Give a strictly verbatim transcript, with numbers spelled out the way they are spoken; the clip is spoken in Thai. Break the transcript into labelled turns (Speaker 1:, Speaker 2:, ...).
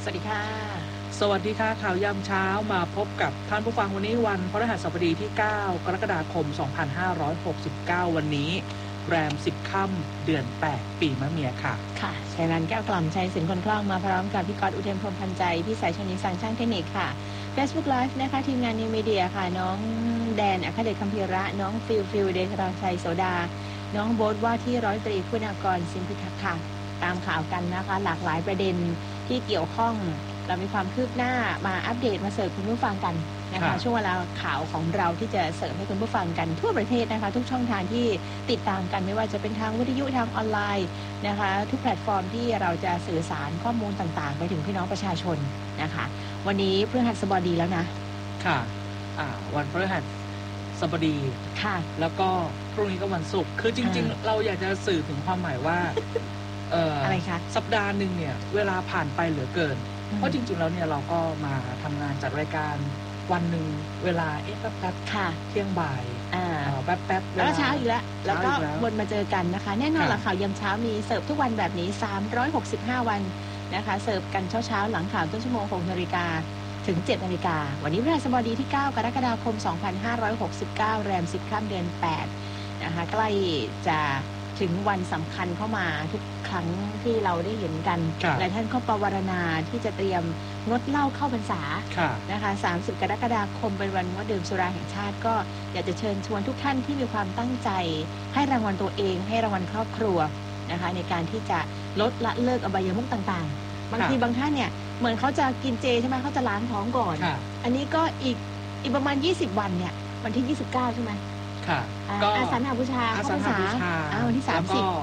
Speaker 1: วัสดีค่ะ
Speaker 2: สวัสดีค่ะข่าวยามเช้ามาพบกับท่านผู้ฟังวันนี้วันพฤหัสบดีที่เก้ากรกฎาคมสองพันห้าร้อยหกสิบเก้าวันนี้แรมสิบค่ำเดือนแปดปีมะเมียค่ะ
Speaker 1: ค่ะชัยนันท์แก้วกล่อมชัยสินคนคล่องมาพร้อมกับพี่ก๊อตอุเทนพรหมพันใจพี่สายชนิสังช่างเทคนิคค่ะ Facebook Live นะคะทีมงานนิวมีเดียค่ะน้องแดนอัครเดชคัมภีระน้องฟิลฟิลเดชราชัยโสดาน้องโบ๊ทว่าที่ร้อยตรีคุณากรสินพิทักษ์ค่ะตามข่าวกันนะคะหลากหลายประเด็นที่เกี่ยวข้องเรามีความคืบหน้ามาอัปเดตมาเสิร์ฟคุณผู้ฟังกันนะคะช่วงเวลาข่าวของเราที่จะเสิร์ฟให้คุณผู้ฟังกันทั่วประเทศนะคะทุกช่องทางที่ติดตามกันไม่ว่าจะเป็นทางวิทยุทางออนไลน์นะคะทุกแพลตฟอร์มที่เราจะสื่อสารข้อมูลต่างๆไปถึงพี่น้องประชาชนนะคะวันนี้พฤหัสบดีแล้วนะ
Speaker 2: ค่ะอ่าวันพฤหัสบดี
Speaker 1: ค่ะ
Speaker 2: แล้วก็พรุ่งนี้ก็วันศุกร์คือจริงๆเราอยากจะสื่อถึงความหมายว่าเอ่ออะไรคะสัปดาห์นึงเนี่ยเวลาผ่านไปเหลือเกินเพราะจริงๆแล้วเนี่ยเราก็มาทำงานจัดรายการวันหนึ่งเวลาเอ๊ะแป๊บๆค่ะเที่ยงบ่ายอ่าแป๊บๆ
Speaker 1: แล้วเช้าอีกแล้วแล้วก็วนมาเจอกันนะคะแน่นอนละข่าวยามเช้ามีเสิร์ฟทุกวันแบบนี้สามร้อยหกสิบห้าวันนะคะเสิร์ฟกันเช้าๆหลังข่าวต้นชั่วโมงหกนาฬิกาถึงเจ็ดนาฬิกาวันนี้พฤหัสบดีที่เก้ากรกฎาคมสองพันห้าร้อยหกสิบเก้าแรมสิบค่ำเดือนแปดนะคะใกล้จะถึงวันสำคัญเข้ามาทุกครั้งที่เราได้เห็นกันหลายท่านก็ปรารณาที่จะเตรียมงดเหล้าเข้าพรรษานะคะสามสิบกรกฎาคมเป็นวันงดดื่มสุราแห่งชาติก็อยากจะเชิญชวนทุกท่านที่มีความตั้งใจให้รางวัลตัวเองให้รางวัลครอบครัวนะคะในการที่จะลดละเลิกอบายมุขต่างๆบางทีบางท่านเนี่ยเหมือนเขาจะกินเจใช่ไหมเขาจะล้างท้องก่อนอันนี้ก็อีกอีกประมาณยี่สิบวันเนี่ยวันที่ยี่สิบเก้าใช่ไหม
Speaker 2: ค่ะ
Speaker 1: ก็อาสาฬหบูชาเข้าพรรษาวันที่สามสิบ